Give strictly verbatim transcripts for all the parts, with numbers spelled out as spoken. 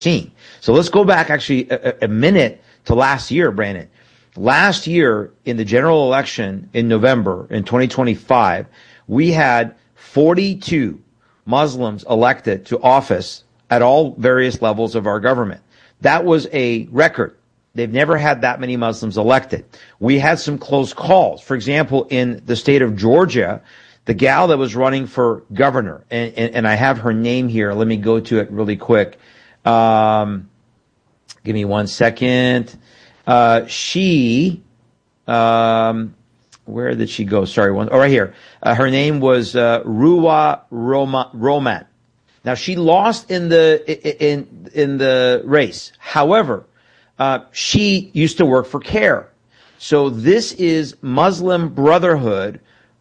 So let's go back actually a, a minute to last year, Brandon. Last year in the general election in November in twenty twenty-five, we had forty-two Muslims elected to office at all various levels of our government. That was a record. They've never had that many Muslims elected. We had some close calls. For example, in the state of Georgia, the gal that was running for governor, and, and, and I have her name here. Let me go to it really quick. Um, give me one second. Uh, she, um, where did she go? Sorry, one. Oh, right here. Uh, her name was uh, Ruwa Roma, Roman. Now she lost in the in in the race. However, uh, she used to work for CARE. So this is Muslim Brotherhood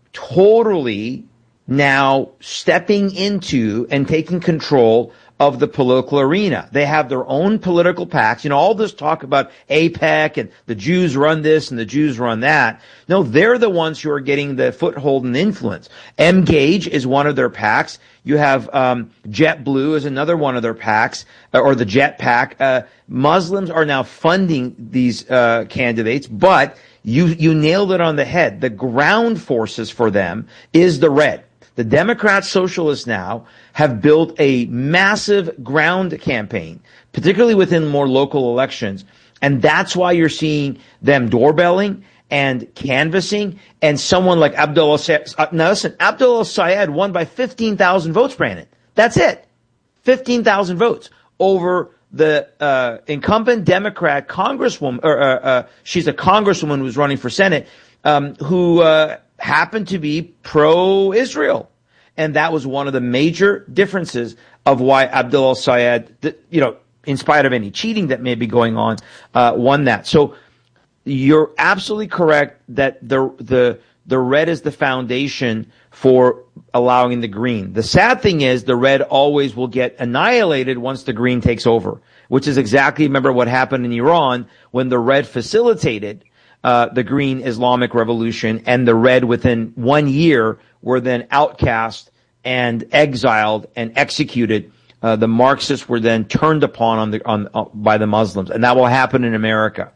totally now stepping into and taking control of the political arena. They have their own political PACs. You know, all this talk about AIPAC and the Jews run this and the Jews run that. No, they're the ones who are getting the foothold and influence. Mgage is one of their PACs. You have um, JetBlue is another one of their PACs, uh, or the Jet PAC. Uh, Muslims are now funding these uh, candidates, but you you nailed it on the head. The ground forces for them is the red. The Democrat Socialists now have built a massive ground campaign, particularly within more local elections. And that's why you're seeing them doorbelling and canvassing. And someone like Abdullah Syed, now listen, Abdullah Syed won by fifteen thousand votes, Brandon. That's it. fifteen thousand votes over the uh, incumbent Democrat congresswoman, or uh, uh, she's a congresswoman who's running for Senate, um, who uh, happened to be pro-Israel. And that was one of the major differences of why Abdullah Syed, you know, in spite of any cheating that may be going on, uh, won that. So you're absolutely correct that the the the red is the foundation for allowing the green. The sad thing is the red always will get annihilated once the green takes over, which is exactly, remember what happened in Iran when the red facilitated uh, the green Islamic revolution, and the red within one year were then outcast and exiled and executed. Uh, the Marxists were then turned upon on the on uh, by the Muslims, and that will happen in America.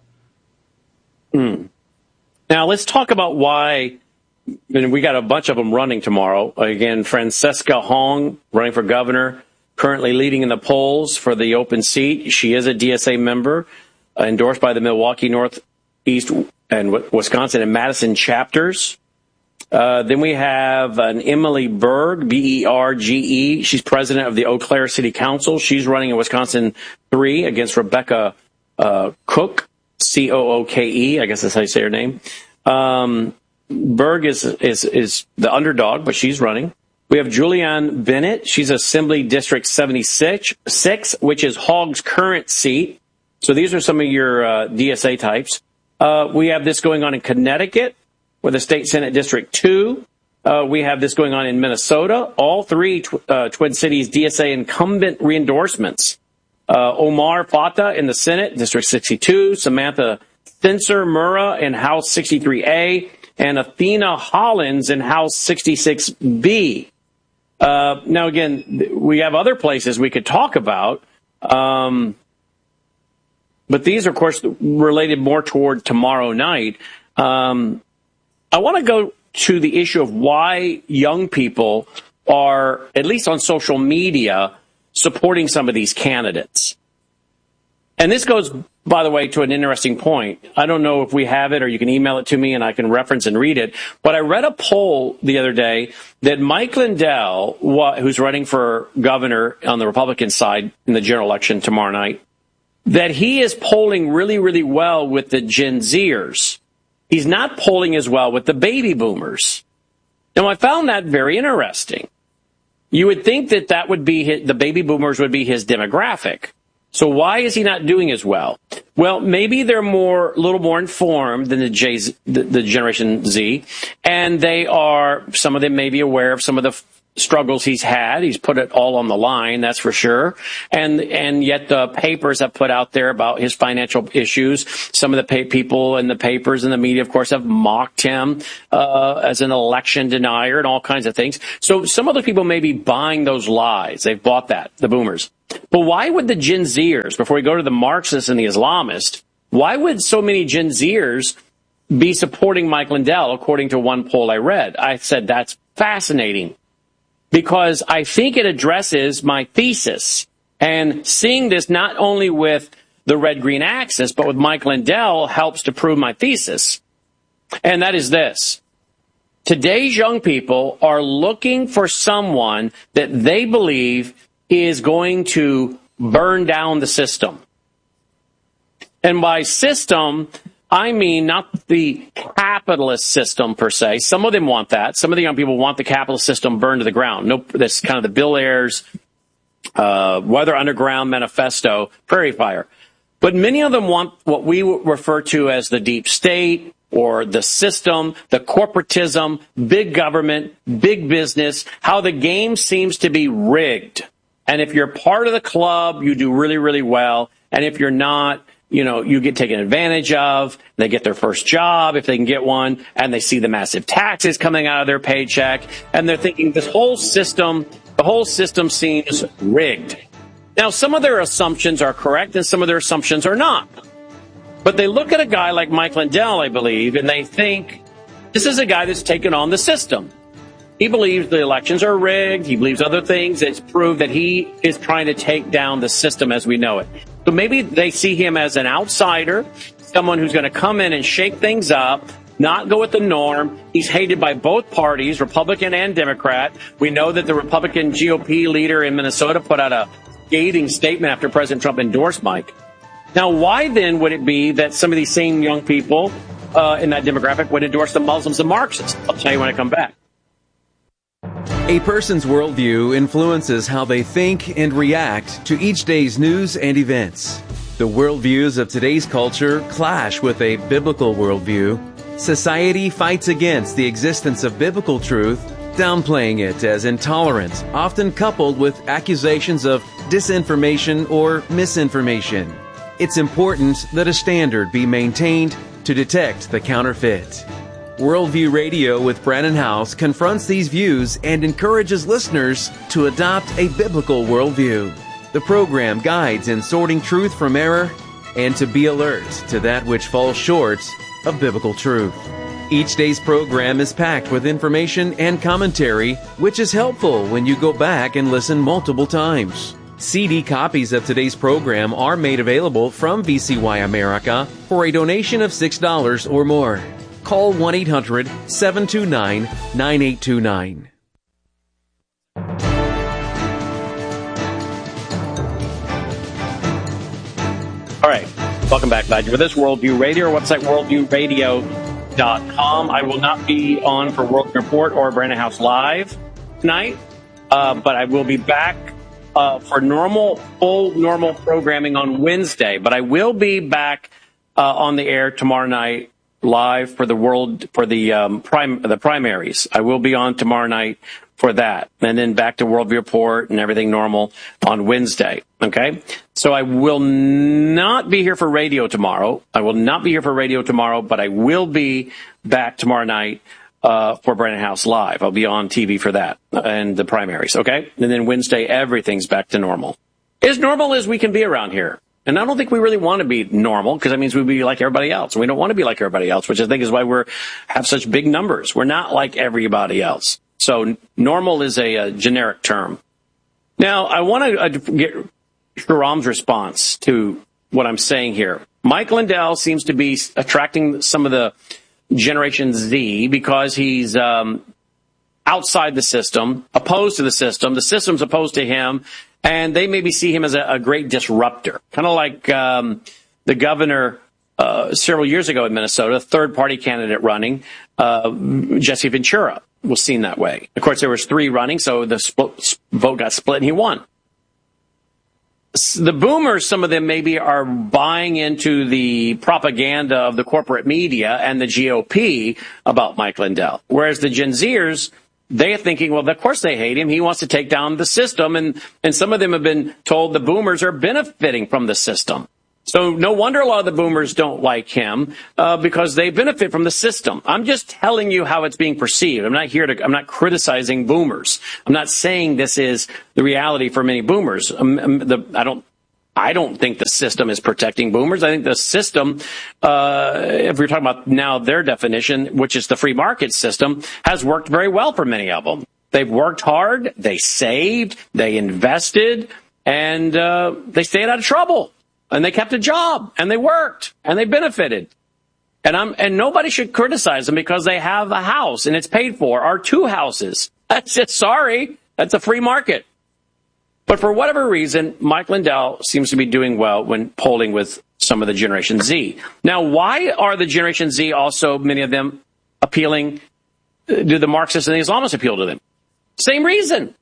Mm. Now let's talk about why. And we got a bunch of them running tomorrow. Again, Francesca Hong running for governor, currently leading in the polls for the open seat. She is a D S A member, uh, endorsed by the Milwaukee, Northeast, and Wisconsin and Madison chapters. Uh, then we have an Emily Berg, B E R G E. She's president of the Eau Claire City Council. She's running in Wisconsin three against Rebecca uh, Cook, C O O K E. I guess that's how you say her name. Um, Berg is, is is the underdog, but she's running. We have Julianne Bennett. She's Assembly District seventy-six, six, which is Hogg's current seat. So these are some of your uh, D S A types. Uh, we have this going on in Connecticut with the State Senate District two. Uh, we have this going on in Minnesota. All three tw- uh, Twin Cities D S A incumbent reendorsements. Uh, Omar Fata in the Senate, District sixty-two. Samantha Spencer Murrah in House sixty-three A. And Athena Hollins in House sixty-six B. Uh, now, again, we have other places we could talk about. Um, but these are, of course, related more toward tomorrow night. Um, I want to go to the issue of why young people are, at least on social media, supporting some of these candidates. And this goes, by the way, to an interesting point. I don't know if we have it or you can email it to me and I can reference and read it. But I read a poll the other day that Mike Lindell, who's running for governor on the Republican side in the general election tomorrow night, that he is polling really, really well with the Gen Zers. He's not polling as well with the baby boomers. Now, I found that very interesting. You would think that that would be his, the baby boomers would be his demographic. So why is he not doing as well? Well, maybe they're more, a little more informed than the, J's, the, the Generation Z, and they are, some of them may be aware of some of the struggles he's had. He's put it all on the line, that's for sure. And and yet the papers have put out there about his financial issues. Some of the pay- people in the papers and the media, of course, have mocked him uh, as an election denier and all kinds of things. So some other people may be buying those lies. They've bought that, the boomers. But why would the Gen Zers, before we go to the Marxists and the Islamists, why would so many Gen Zers be supporting Mike Lindell, according to one poll I read? I said, that's fascinating, because I think it addresses my thesis. And seeing this not only with the red-green axis, but with Mike Lindell helps to prove my thesis. And that is this. Today's young people are looking for someone that they believe is going to burn down the system. And by system, I mean not the capitalist system per se. Some of them want that. Some of the young people want the capitalist system burned to the ground. Nope, that's kind of the Bill Ayers, uh, Weather Underground Manifesto, Prairie Fire. But many of them want what we refer to as the deep state or the system, the corporatism, big government, big business, how the game seems to be rigged. And if you're part of the club, you do really, really well. And if you're not, you know, you get taken advantage of. They get their first job, if they can get one, and they see the massive taxes coming out of their paycheck, and they're thinking this whole system, the whole system seems rigged. Now, some of their assumptions are correct, and some of their assumptions are not. But they look at a guy like Mike Lindell, I believe, and they think, this is a guy that's taken on the system. He believes the elections are rigged. He believes other things that prove that he is trying to take down the system as we know it. So maybe they see him as an outsider, someone who's going to come in and shake things up, not go with the norm. He's hated by both parties, Republican and Democrat. We know that the Republican G O P leader in Minnesota put out a scathing statement after President Trump endorsed Mike. Now, why then would it be that some of these same young people uh, in that demographic would endorse the Muslims and Marxists? I'll tell you when I come back. A person's worldview influences how they think and react to each day's news and events. The worldviews of today's culture clash with a biblical worldview. Society fights against the existence of biblical truth, downplaying it as intolerant, often coupled with accusations of disinformation or misinformation. It's important that a standard be maintained to detect the counterfeit. Worldview Radio with Brannon Howse confronts these views and encourages listeners to adopt a biblical worldview. The program guides in sorting truth from error and to be alert to that which falls short of biblical truth. Each day's program is packed with information and commentary, which is helpful when you go back and listen multiple times. C D copies of today's program are made available from V C Y America for a donation of six dollars or more. Call one eight hundred seven two nine nine eight two nine. All right. Welcome back. Glad you're with us. Worldview Radio, our website, worldview radio dot com. I will not be on for World Report or Brannon Howse Live tonight, uh, but I will be back uh, for normal, full normal programming on Wednesday. But I will be back uh, on the air tomorrow night, live for the world for the um, prime the primaries. I will be on tomorrow night for that, and then back to Worldview Report and everything normal on Wednesday. Okay, so I will not be here for radio tomorrow. I will not be here for radio tomorrow, but I will be back tomorrow night uh, for Brannon Howse Live. I'll be on T V for that and the primaries. Okay, and then Wednesday everything's back to normal, as normal as we can be around here. And I don't think we really want to be normal, because that means we'd be like everybody else. We don't want to be like everybody else, which I think is why we have such big numbers. We're not like everybody else. So normal is a, a generic term. Now, I want to uh, get Shahram's response to what I'm saying here. Mike Lindell seems to be attracting some of the Generation Z because he's um, outside the system, opposed to the system. The system's opposed to him. And they maybe see him as a, a great disruptor, kind of like um, the governor uh, several years ago in Minnesota, third-party candidate running, uh, Jesse Ventura was seen that way. Of course, there was three running, so the split, vote got split and he won. The boomers, some of them maybe are buying into the propaganda of the corporate media and the G O P about Mike Lindell, whereas the Gen Zers they're thinking, well, of course they hate him. He wants to take down the system. And, and some of them have been told the boomers are benefiting from the system. So no wonder a lot of the boomers don't like him, uh, because they benefit from the system. I'm just telling you how it's being perceived. I'm not here to, I'm not criticizing boomers. I'm not saying this is the reality for many boomers. Um, the, I don't, I don't think the system is protecting boomers. I think the system, uh, if we're talking about now their definition, which is the free market system, has worked very well for many of them. They've worked hard, they saved, they invested, and uh, they stayed out of trouble. And they kept a job, and they worked, and they benefited. And I'm and nobody should criticize them because they have a house and it's paid for, or two houses. That's just sorry. That's a free market. But for whatever reason, Mike Lindell seems to be doing well when polling with some of the Generation Z. Now, why are the Generation Z also, many of them, appealing? Do the Marxists and the Islamists appeal to them? Same reason.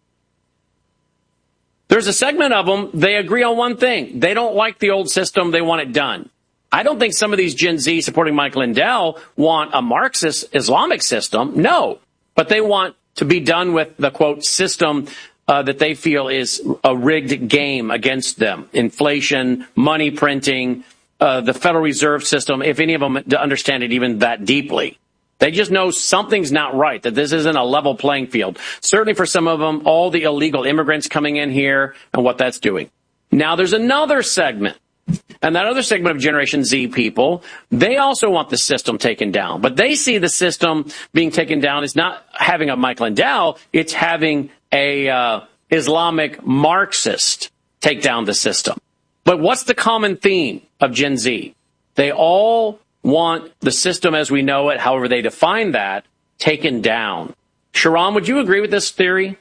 There's a segment of them, they agree on one thing. They don't like the old system. They want it done. I don't think some of these Gen Z supporting Mike Lindell want a Marxist Islamic system. No. But they want to be done with the, quote, system uh, that they feel is a rigged game against them. Inflation, money printing, uh, the Federal Reserve System, if any of them understand it even that deeply. They just know something's not right, that this isn't a level playing field. Certainly for some of them, all the illegal immigrants coming in here and what that's doing. Now there's another segment. And that other segment of Generation Z people, they also want the system taken down. But they see the system being taken down as not having a Mike Lindell, it's having a uh, Islamic Marxist take down the system. But what's the common theme of Gen Z? They all want the system as we know it, however they define that, taken down. Sharon, would you agree with this theory?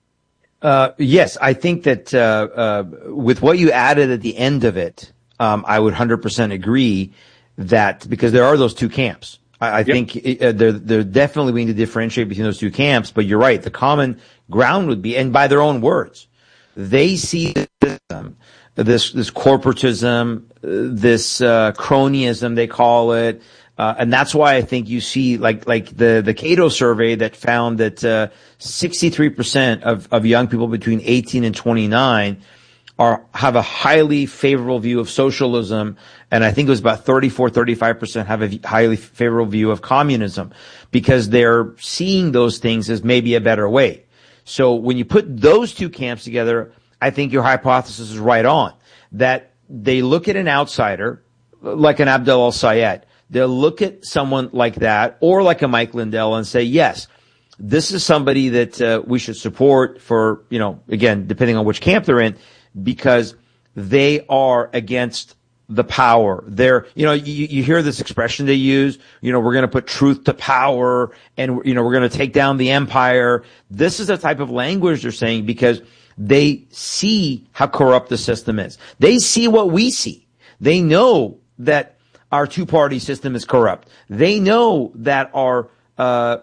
Uh, yes, I think that uh, uh, with what you added at the end of it, um, I would one hundred percent agree that because there are those two camps. I, I yep. think uh, there, there definitely we need to differentiate between those two camps. But you're right. The common ground would be, and by their own words, they see the system, this this corporatism, this uh, cronyism they call it, uh, and that's why I think you see like like the the Cato survey that found that uh, sixty-three percent of of young people between eighteen and twenty-nine are have a highly favorable view of socialism, and I think it was about thirty-four, thirty-five percent have a highly favorable view of communism because they're seeing those things as maybe a better way. So when you put those two camps together, I think your hypothesis is right on, that they look at an outsider like an Abdel El-Sayed. They'll look at someone like that or like a Mike Lindell and say, yes, this is somebody that uh, we should support for, you know, again, depending on which camp they're in, because they are against the power. They're, you know, you, you hear this expression they use, you know, we're going to put truth to power and, you know, we're going to take down the empire. This is the type of language they're saying because they see how corrupt the system is. They see what we see. They know that our two-party system is corrupt. They know that our uh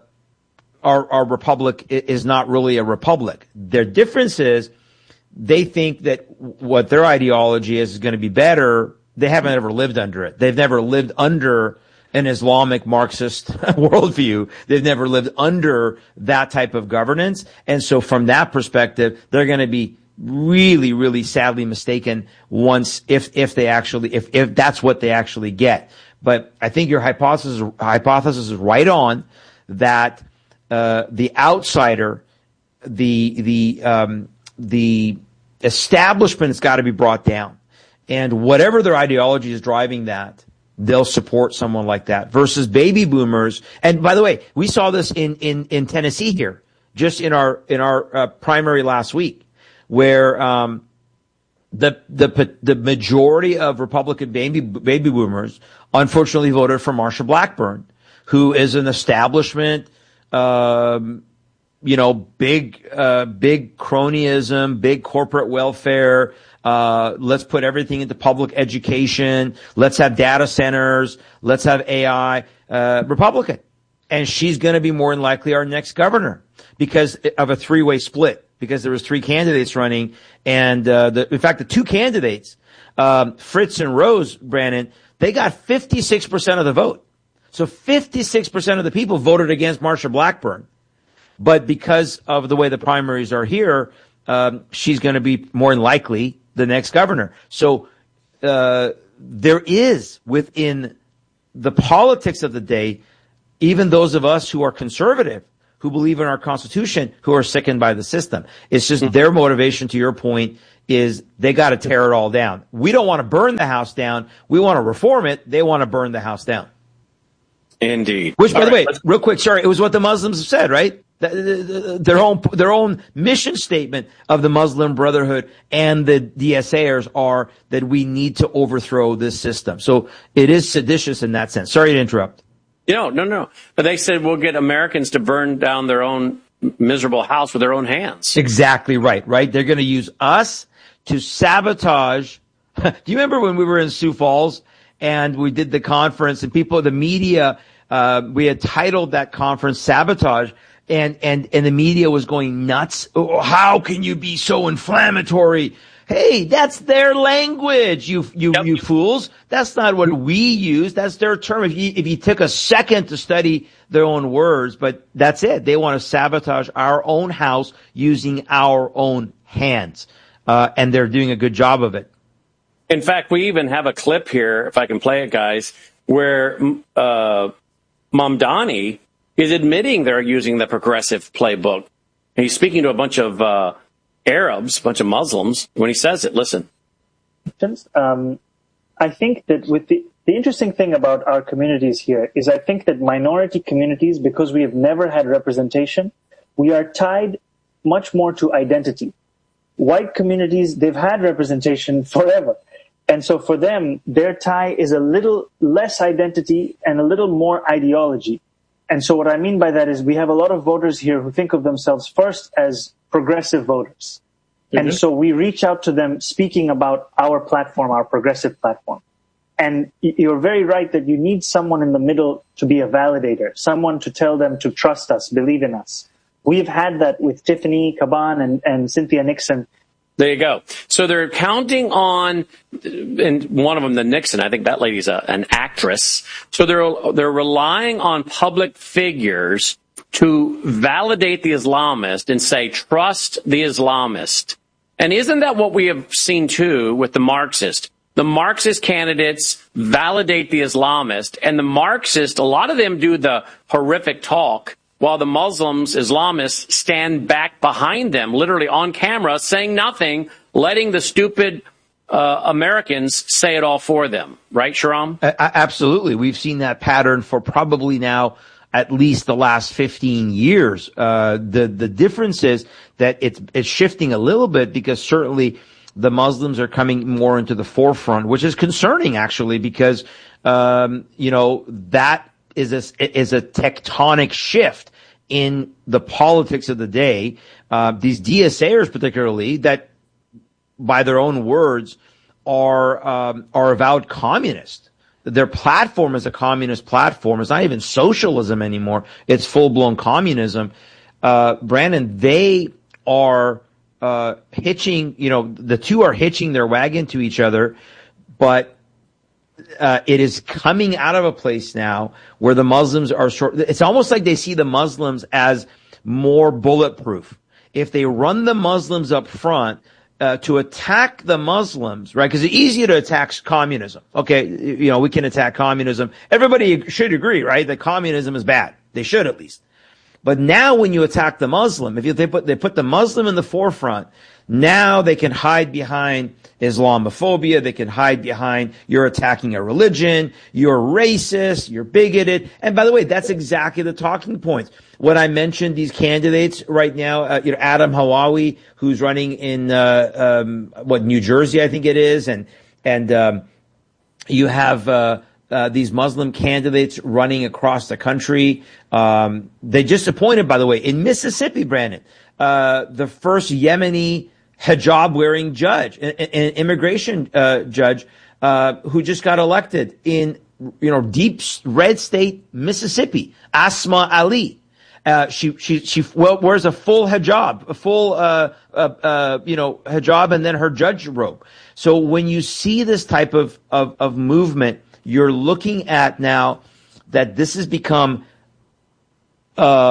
our our republic is not really a republic. Their difference is they think that what their ideology is is going to be better. They haven't ever lived under it. They've never lived under an Islamic Marxist worldview. They've never lived under that type of governance. And so from that perspective, they're going to be really, really sadly mistaken once, if, if they actually, if, if that's what they actually get. But I think your hypothesis, hypothesis is right on that, uh, the outsider, the, the, um, the establishment's got to be brought down. And whatever their ideology is driving that, they'll support someone like that versus baby boomers. And by the way, we saw this in, in, in Tennessee here, just in our, in our uh, primary last week, where, um, the, the, the majority of Republican baby, baby boomers unfortunately voted for Marsha Blackburn, who is an establishment, um, you know, big, uh, big cronyism, big corporate welfare. Uh, let's put everything into public education. Let's have data centers. Let's have A I, uh, Republican. And she's going to be more than likely our next governor because of a three-way split, because there was three candidates running. And, uh, the, in fact, the two candidates, um, Fritz and Rose, Brandon, they got fifty-six percent of the vote. So fifty-six percent of the people voted against Marsha Blackburn. But because of the way the primaries are here, um, she's going to be more than likely the next governor. So uh, there is within the politics of the day, even those of us who are conservative, who believe in our Constitution, who are sickened by the system. It's just mm-hmm. their motivation, to your point, is they got to tear it all down. We don't want to burn the house down. We want to reform it. They want to burn the house down. Indeed. Which, by all the right, way, real quick, sorry, it was what the Muslims have said, right? Their own their own mission statement of the Muslim Brotherhood and the D S A'ers are that we need to overthrow this system. So it is seditious in that sense. Sorry to interrupt. No, no, no. But they said we'll get Americans to burn down their own miserable house with their own hands. Exactly right, right? They're going to use us to sabotage. Do you remember when we were in Sioux Falls and we did the conference and people, the media, uh, we had titled that conference Sabotage, and, and, and the media was going nuts. Oh, how can you be so inflammatory? Hey, that's their language, you you yep. you fools. That's not what we use. That's their term. If you if you took a second to study their own words, but that's it. They want to sabotage our own house using our own hands, uh, and they're doing a good job of it. In fact, we even have a clip here, if I can play it, guys, where uh, Mamdani is admitting they're using the progressive playbook. And he's speaking to a bunch of uh, Arabs, a bunch of Muslims, when he says it. Listen. Um, I think that with the, the interesting thing about our communities here is I think that minority communities, because we have never had representation, we are tied much more to identity. White communities, they've had representation forever. And so for them, their tie is a little less identity and a little more ideology. And so what I mean by that is we have a lot of voters here who think of themselves first as progressive voters. Mm-hmm. And so we reach out to them speaking about our platform, our progressive platform. And you're very right that you need someone in the middle to be a validator, someone to tell them to trust us, believe in us. We've had that with Tiffany Caban and, and Cynthia Nixon. There you go. So they're counting on, and one of them, the Nixon, I think that lady's a, an actress. So they're they're relying on public figures to validate the Islamist and say, trust the Islamist. And isn't that what we have seen, too, with the Marxist? The Marxist candidates validate the Islamist, and the Marxist, a lot of them do the horrific talk, while the Muslims, Islamists, stand back behind them, literally on camera, saying nothing, letting the stupid uh, Americans say it all for them. Right, Shahram? Uh, absolutely. We've seen that pattern for probably now at least the last fifteen years. Uh, the, the difference is that it's, it's shifting a little bit because certainly the Muslims are coming more into the forefront, which is concerning, actually, because, um, you know, that is a, is a tectonic shift in the politics of the day. Uh, these DSAers particularly, that by their own words are, um, are avowed communist. Their platform is a communist platform. It's not even socialism anymore. It's full-blown communism. Uh, Brandon, they are, uh, hitching, you know, the two are hitching their wagon to each other, but Uh, it is coming out of a place now where the Muslims are short. It's almost like they see the Muslims as more bulletproof. If they run the Muslims up front, uh, to attack the Muslims, right? Because it's easier to attack communism. Okay. You know, we can attack communism. Everybody should agree, right? That communism is bad. They should at least. But now when you attack the Muslim, if you, they put, they put the Muslim in the forefront, now they can hide behind Islamophobia. They can hide behind you're attacking a religion, you're racist, you're bigoted. And by the way, that's exactly the talking points. When I mentioned these candidates right now, uh, you know, Adam Hawawi, who's running in, uh, um, what, New Jersey, I think it is. And, and, um, you have, uh, Uh, these Muslim candidates running across the country. Um, they just appointed, by the way, in Mississippi, Brandon, uh, the first Yemeni hijab-wearing judge, an, an immigration uh, judge, uh, who just got elected in, you know, deep red state Mississippi, Asma Ali. Uh, she, she, she well, wears a full hijab, a full, uh, uh, uh, you know, hijab, and then her judge robe. So when you see this type of, of, of movement, you're looking at now that this has become um,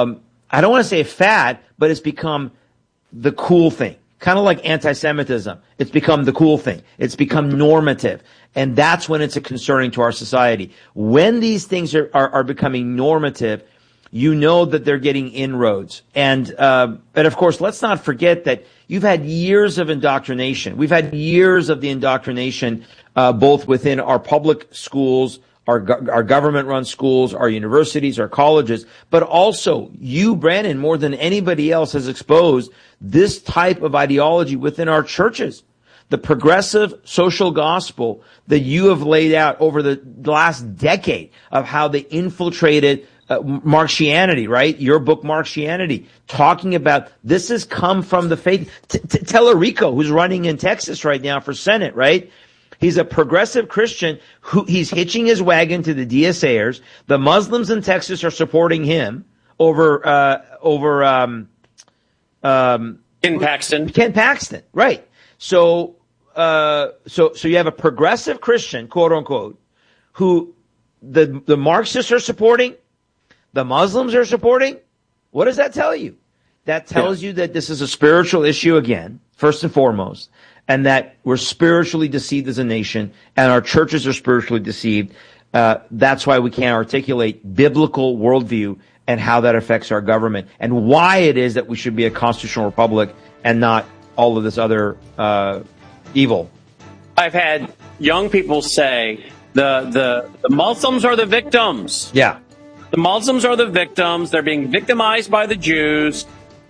I don't want to say a fad, but it's become the cool thing. Kind of like anti-Semitism. It's become the cool thing. It's become normative. And that's when it's a concerning to our society. When these things are, are, are becoming normative, you know that they're getting inroads. And, uh, and of course, let's not forget that you've had years of indoctrination. We've had years of the indoctrination, uh, both within our public schools, our, go- our government-run schools, our universities, our colleges, but also you, Brandon, more than anybody else has exposed this type of ideology within our churches. The progressive social gospel that you have laid out over the last decade of how they infiltrated uh, Marxianity, right? Your book, Marxianity, talking about this has come from the faith. T- T- Tellerico, who's running in Texas right now for Senate, right? He's a progressive Christian who he's hitching his wagon to the D S A'ers. The Muslims in Texas are supporting him over, uh, over, um, um, Ken Paxton. Ken Paxton, right. So, uh, so, so you have a progressive Christian, quote unquote, who the, the Marxists are supporting, the Muslims are supporting. What does that tell you? That tells yeah. you that this is a spiritual issue again, first and foremost, and that we're spiritually deceived as a nation, and our churches are spiritually deceived. Uh, that's why we can't articulate biblical worldview and how that affects our government, and why it is that we should be a constitutional republic and not all of this other uh, evil. I've had young people say the the the Muslims are the victims. Yeah. The Muslims are the victims. They're being victimized by the Jews.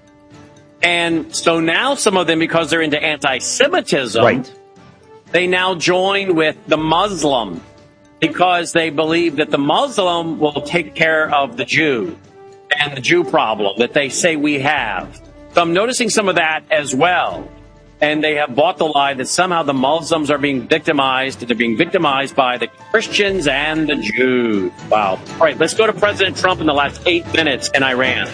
And so now some of them, because they're into anti-Semitism, right. they now join with the Muslim because they believe that the Muslim will take care of the Jew and the Jew problem that they say we have. So I'm noticing some of that as well. And they have bought the lie that somehow the Muslims are being victimized. They're being victimized by the Christians and the Jews. Wow. All right, let's go to President Trump in the last eight minutes in Iran.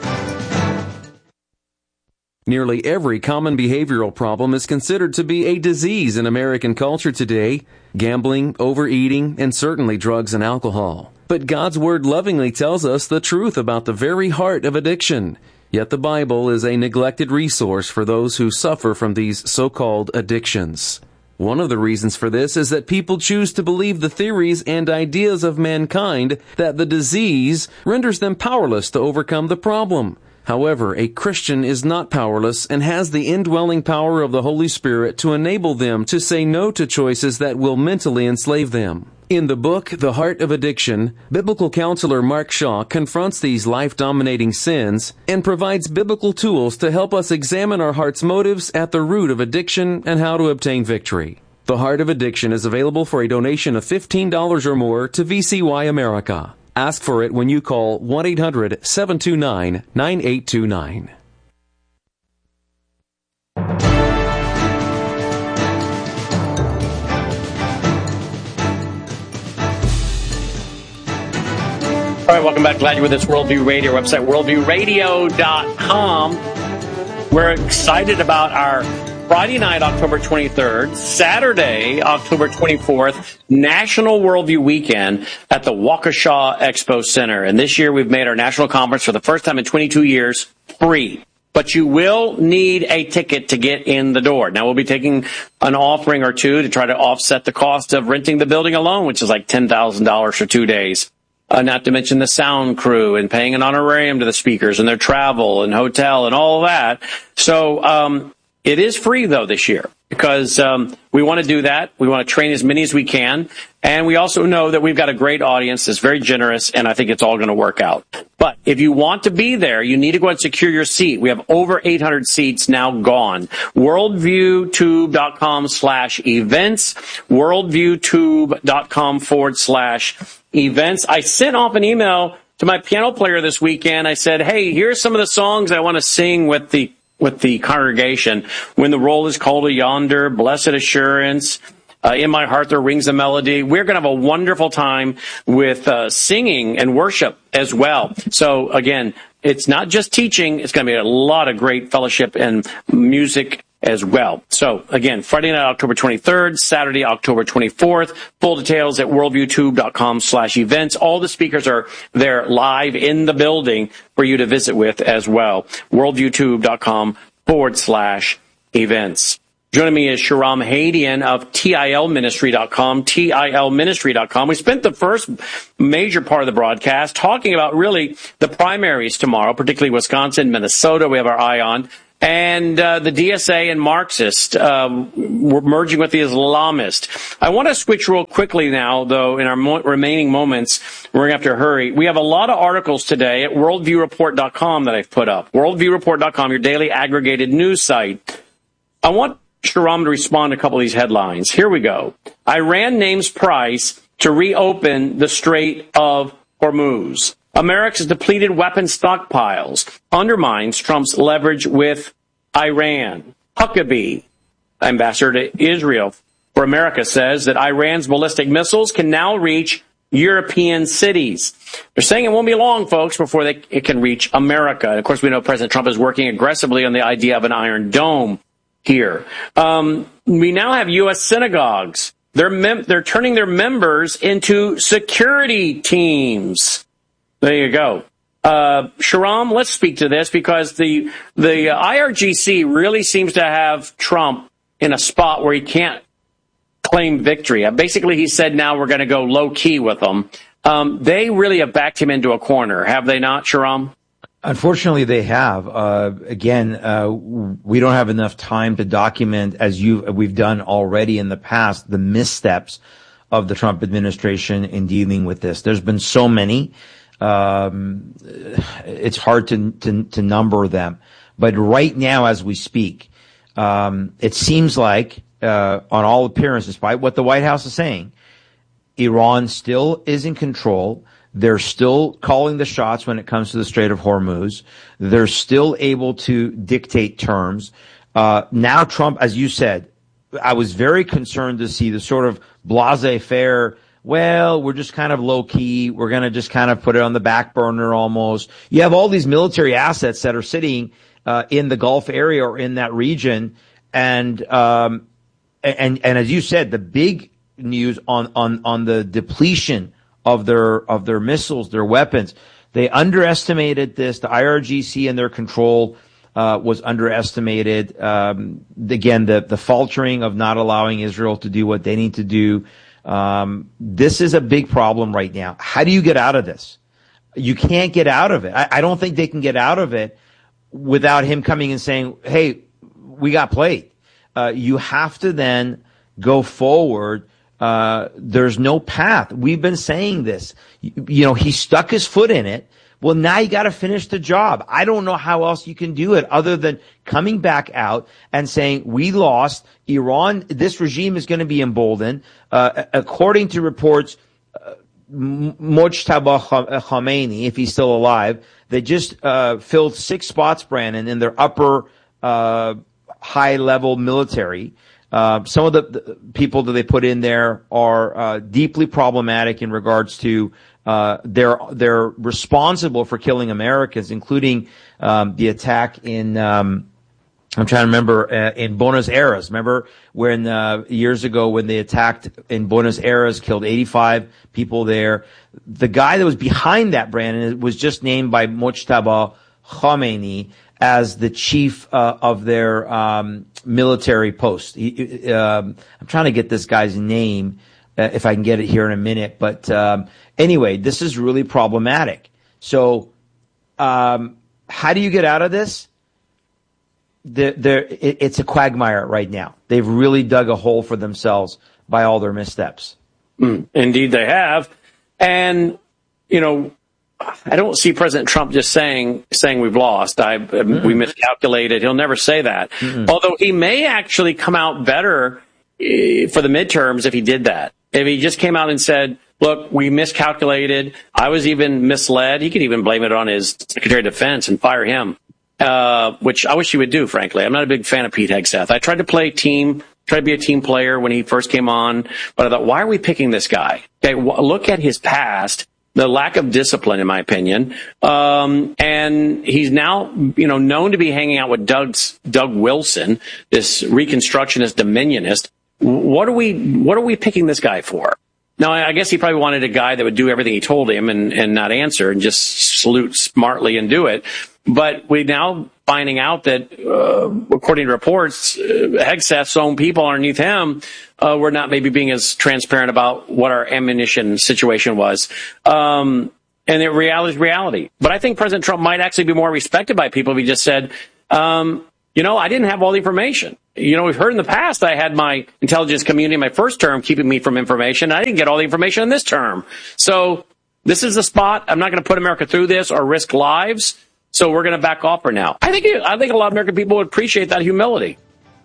Nearly every common behavioral problem is considered to be a disease in American culture today. Gambling, overeating, and certainly drugs and alcohol. But God's Word lovingly tells us the truth about the very heart of addiction. Yet the Bible is a neglected resource for those who suffer from these so-called addictions. One of the reasons for this is that people choose to believe the theories and ideas of mankind that the disease renders them powerless to overcome the problem. However, a Christian is not powerless and has the indwelling power of the Holy Spirit to enable them to say no to choices that will mentally enslave them. In the book, The Heart of Addiction, biblical counselor Mark Shaw confronts these life-dominating sins and provides biblical tools to help us examine our heart's motives at the root of addiction and how to obtain victory. The Heart of Addiction is available for a donation of fifteen dollars or more to V C Y America. Ask for it when you call one eight hundred seven two nine nine eight two nine. All right, welcome back. Glad you're with us. Worldview Radio, website worldview radio dot com. We're excited about our Friday night, October twenty-third, Saturday, October twenty-fourth, National Worldview Weekend at the Waukesha Expo Center. And this year we've made our national conference for the first time in twenty-two years free. But you will need a ticket to get in the door. Now, we'll be taking an offering or two to try to offset the cost of renting the building alone, which is like ten thousand dollars for two days. Uh, not to mention the sound crew and paying an honorarium to the speakers and their travel and hotel and all of that. So um, it is free, though, this year because um, we want to do that. We want to train as many as we can. And we also know that we've got a great audience that's very generous, and I think it's all going to work out. But if you want to be there, you need to go and secure your seat. We have over eight hundred seats now gone. worldviewtube.com slash events, worldviewtube.com forward slash events. I sent off an email to my piano player this weekend. I said, hey, here's some of the songs I want to sing with the with the congregation. When the Roll is Called a Yonder, Blessed Assurance, Uh, In My Heart There Rings a Melody. We're going to have a wonderful time with uh, singing and worship as well. So, again, it's not just teaching. It's going to be a lot of great fellowship and music as well. So again, Friday night, October twenty-third, Saturday, October twenty-fourth. Full details at worldviewtube.com slash events. All the speakers are there live in the building for you to visit with as well. worldviewtube.com forward slash events. Joining me is Shahram Hadian of T I L ministry dot com, T I L ministry dot com. We spent the first major part of the broadcast talking about really the primaries tomorrow, particularly Wisconsin, Minnesota, we have our eye on, and uh, the D S A and Marxist uh, merging with the Islamist. I want to switch real quickly now, though, in our mo- remaining moments. We're going to have to hurry. We have a lot of articles today at worldview report dot com that I've put up. worldview report dot com, your daily aggregated news site. I want Shahram to respond to a couple of these headlines. Here we go. Iran names price to reopen the Strait of Hormuz. America's depleted weapons stockpiles undermines Trump's leverage with Iran. Huckabee, ambassador to Israel for America, says that Iran's ballistic missiles can now reach European cities. They're saying it won't be long, folks, before they, it can reach America. And of course, we know President Trump is working aggressively on the idea of an Iron Dome here. Um, we now have U S synagogues. They're mem- they're turning their members into security teams. There you go. Uh, Shahram, let's speak to this because the the I R G C really seems to have Trump in a spot where he can't claim victory. Uh, basically, he said now we're going to go low key with them. Um, they really have backed him into a corner, have they not, Shahram? Unfortunately, they have. Uh, again, uh, we don't have enough time to document, as you we've done already in the past, the missteps of the Trump administration in dealing with this. There's been so many. Um, it's hard to, to, to number them. But right now, as we speak, um, it seems like, uh, on all appearances, despite what the White House is saying, Iran still is in control. They're still calling the shots when it comes to the Strait of Hormuz. They're still able to dictate terms. Uh, now Trump, as you said, I was very concerned to see the sort of laissez-faire, well, we're just kind of low-key. We're going to just kind of put it on the back burner almost. You have all these military assets that are sitting uh, in the Gulf area or in that region. And, um, and, and as you said, the big news on, on, on the depletion of their, of their missiles, their weapons. They underestimated this. The I R G C and their control, uh, was underestimated. Um, again, the, the faltering of not allowing Israel to do what they need to do. Um, this is a big problem right now. How do you get out of this? You can't get out of it. I, I don't think they can get out of it without him coming and saying, hey, we got played. Uh, you have to then go forward. Uh, there's no path. We've been saying this. You, you know, he stuck his foot in it. Well, now you got to finish the job. I don't know how else you can do it other than coming back out and saying, we lost. Iran, this regime is going to be emboldened. Uh, according to reports, uh, Mojtaba Khamenei, if he's still alive, they just, uh, filled six spots, Brandon, in their upper, uh, high level military. Uh, some of the, the people that they put in there are uh, deeply problematic in regards to uh, they're they're responsible for killing Americans, including um, the attack in um, I'm trying to remember uh, in Buenos Aires. Remember when uh, years ago when they attacked in Buenos Aires, killed eighty-five people there. The guy that was behind that, Brandon, was just named by Mojtaba Khamenei as the chief uh, of their um, military post. He, um, I'm trying to get this guy's name, uh, if I can get it here in a minute. But um, anyway, this is really problematic. So um, how do you get out of this? They're, they're, it, it's a quagmire right now. They've really dug a hole for themselves by all their missteps. Mm, indeed they have. And, you know, I don't see President Trump just saying saying we've lost. I mm-hmm. we miscalculated. He'll never say that. Mm-hmm. Although he may actually come out better uh, for the midterms if he did that. If he just came out and said, "Look, we miscalculated. I was even misled." He could even blame it on his Secretary of Defense and fire him, uh, which I wish he would do. Frankly, I'm not a big fan of Pete Hegseth. I tried to play team, tried to be a team player when he first came on, but I thought, why are we picking this guy? Okay, w- look at his past. the lack of discipline, in my opinion. Um, and he's now, you know, known to be hanging out with Doug's, Doug Wilson, this Reconstructionist Dominionist. What are we, what are we picking this guy for? Now, I guess he probably wanted a guy that would do everything he told him and, and not answer and just salute smartly and do it. But we now finding out that, uh, according to reports, uh, Hegseth's own people underneath him uh, were not maybe being as transparent about what our ammunition situation was. Um, and the reality is reality. But I think President Trump might actually be more respected by people if he just said, um, you know, I didn't have all the information. You know, we've heard in the past I had my intelligence community in my first term keeping me from information. I didn't get all the information in this term. So this is the spot. I'm not going to put America through this or risk lives. So we're going to back off for now. I think I think a lot of American people would appreciate that humility.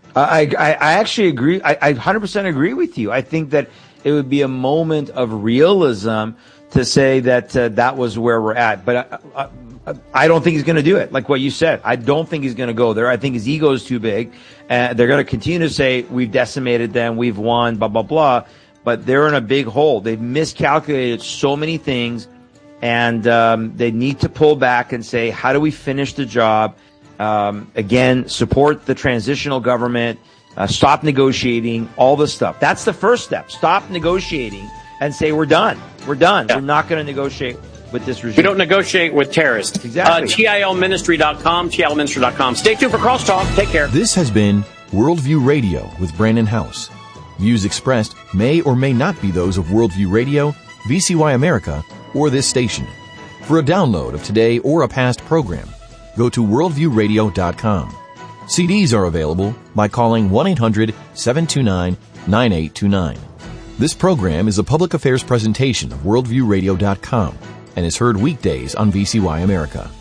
I, I, I actually agree. I, I one hundred percent agree with you. I think that it would be a moment of realism to say that uh, that was where we're at. But I, I, I don't think he's going to do it. Like what you said, I don't think he's going to go there. I think his ego is too big. And they're going to continue to say, we've decimated them, we've won, blah, blah, blah. But they're in a big hole. They've miscalculated so many things. And um, they need to pull back and say, how do we finish the job? Um, again, support the transitional government, uh, stop negotiating, all this stuff. That's the first step. Stop negotiating and say, we're done. We're done. Yeah. We're not going to negotiate with this regime. We don't negotiate with terrorists. Exactly. Uh, T I L ministry dot com, T I L ministry dot com. Stay tuned for Crosstalk. Take care. This has been Worldview Radio with Brandon House. Views expressed may or may not be those of Worldview Radio, V C Y America, or this station. For a download of today or a past program, go to worldview radio dot com. C Ds are available by calling one eight hundred seven two nine nine eight two nine. This program is a public affairs presentation of worldview radio dot com and is heard weekdays on V C Y America.